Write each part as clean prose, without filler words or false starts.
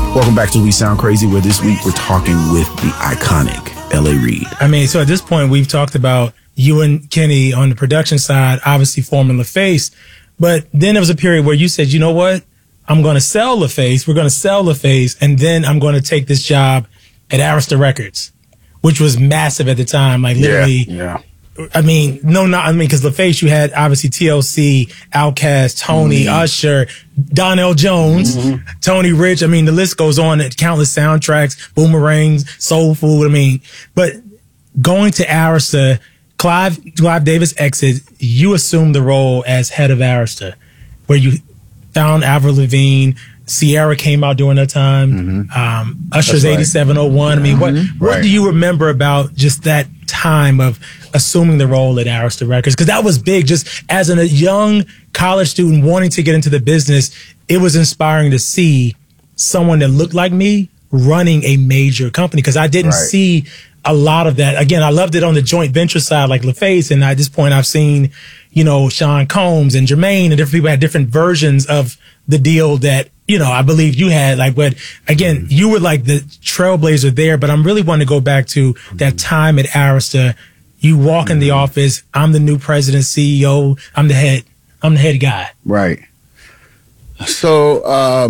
Welcome back to We Sound Crazy, where this week we're talking with the iconic L.A. Reid. I mean, so at this point, we've talked about you and Kenny on the production side, obviously forming LaFace. But then there was a period where you said, you know what? I'm going to sell LaFace. We're going to sell LaFace. And then I'm going to take this job at Arista Records, which was massive at the time. Like literally. Yeah. I mean, because LaFace, you had obviously TLC, Outkast, Tony, Usher, Donnell Jones, Tony Rich. I mean, the list goes on. Countless soundtracks, Boomerangs, Soul Food. I mean, but going to Arista, Clive Davis exit, you assumed the role as head of Arista, where you found Avril Lavigne. Sierra came out during that time. Usher's 8701. I mean, what do you remember about just that time of assuming the role at Arista Records? Because that was big. Just as a young college student wanting to get into the business, it was inspiring to see someone that looked like me running a major company, because I didn't see a lot of that. Again, I loved it on the joint venture side, like LaFace, and at this point I've seen, you know, Sean Combs and Jermaine and different people had different versions of the deal that, you know, I believe you had. Like, but again, you were like the trailblazer there, but I'm really wanting to go back to that time at Arista. You walk in the office, I'm the new president, CEO, I'm the head guy. Right. So,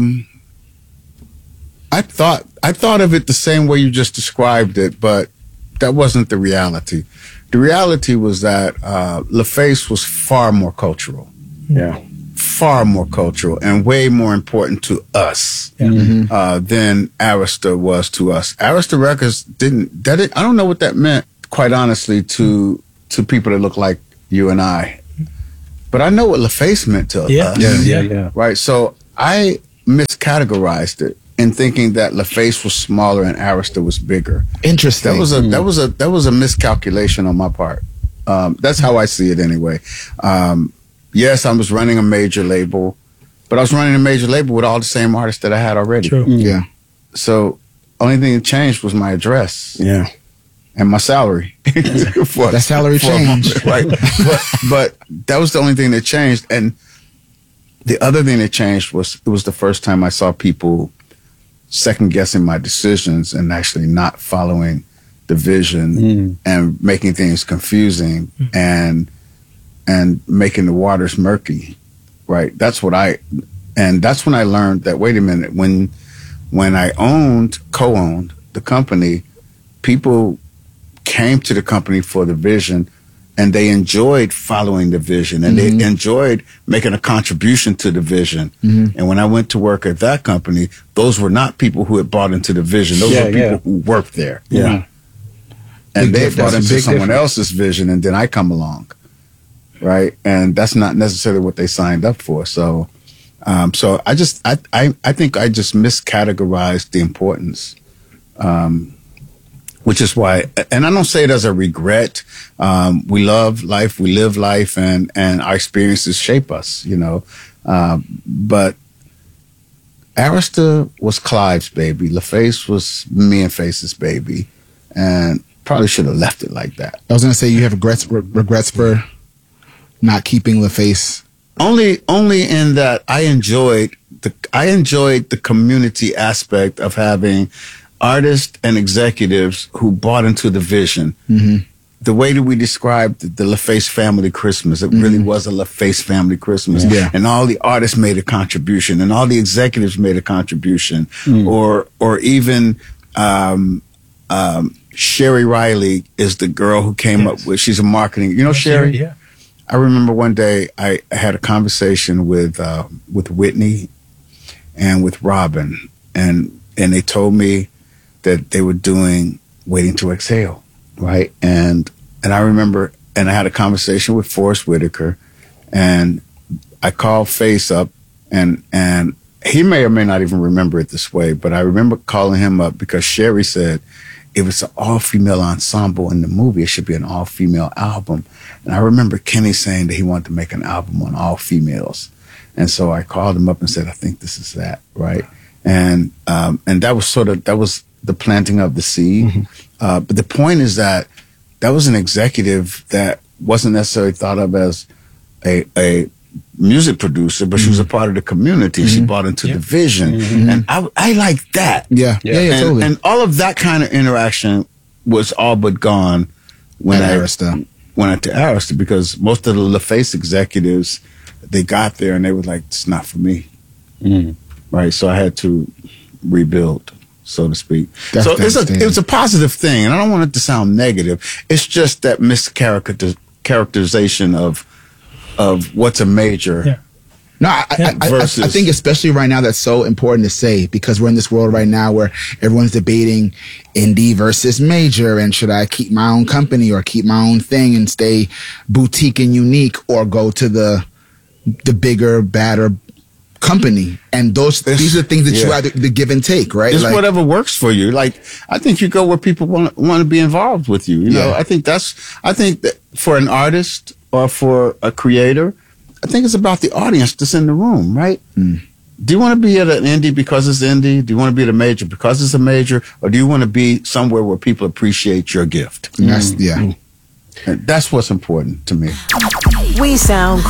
I thought of it the same way you just described it, but that wasn't the reality. The reality was that LaFace was far more cultural. Yeah. Far more cultural and way more important to us than Arista was to us. Arista Records I don't know what that meant, quite honestly, to people that look like you and I. But I know what LaFace meant to us. Yeah. Right? So I miscategorized it in thinking that LaFace was smaller and Arista was bigger. Interesting. That was a miscalculation on my part. That's how I see it anyway. Yes, I was running a major label, but I was running a major label with all the same artists that I had already. True. Yeah. So only thing that changed was my address. Yeah. And my salary. That salary changed. Right. But that was the only thing that changed. And the other thing that changed was it was the first time I saw people second guessing my decisions and actually not following the vision and making things confusing and making the waters murky, right? That's when I learned that, wait a minute, when I co-owned the company, people came to the company for the vision and they enjoyed following the vision and they enjoyed making a contribution to the vision. And when I went to work at that company, those were not people who had bought into the vision. Those were people who worked there. Yeah. And they bought into someone else's vision and then I come along. Right. And that's not necessarily what they signed up for. So, I think I just miscategorized the importance, which is why, and I don't say it as a regret. We love life, we live life, and our experiences shape us, you know. But Arista was Clive's baby. LaFace was me and Face's baby. And probably should have left it like that. I was going to say, you have regrets for not keeping LaFace? Only in that I enjoyed the community aspect of having artists and executives who bought into the vision. The way that we described the LaFace family Christmas, it really was a LaFace family Christmas. Yeah. And all the artists made a contribution and all the executives made a contribution. Or even Sherry Riley is the girl who came up with, she's a marketing, you know, Sherry? Yeah. I remember one day I had a conversation with Whitney and with Robin, and they told me that they were doing Waiting to Exhale, right? And I remember, and I had a conversation with Forrest Whitaker, and I called Face up, and he may or may not even remember it this way, but I remember calling him up because Sherry said, if it's an all-female ensemble in the movie, it should be an all-female album. And I remember Kenny saying that he wanted to make an album on all females. And so I called him up and said, I think this is that, right? And that was the planting of the seed. But the point is that was an executive that wasn't necessarily thought of as a music producer, but she was a part of the community. She bought into the vision. And I like that. Yeah, totally. And all of that kind of interaction was all but gone when I went to Arista, because most of the LaFace executives, they got there and they were like, it's not for me. Right? So I had to rebuild, so to speak. So it's a positive thing, and I don't want it to sound negative. It's just that mischaracterization of what's a major. Yeah. No, I think especially right now that's so important to say, because we're in this world right now where everyone's debating indie versus major, and should I keep my own company or keep my own thing and stay boutique and unique, or go to the bigger, badder company. And these are things that you either the give and take, right? It's like, whatever works for you. Like, I think you go where people want to be involved with you. You know, I think that for an artist or for a creator, I think it's about the audience that's in the room, right? Do you want to be at an indie because it's indie? Do you want to be at a major because it's a major? Or do you want to be somewhere where people appreciate your gift? And that's And that's what's important to me. We sound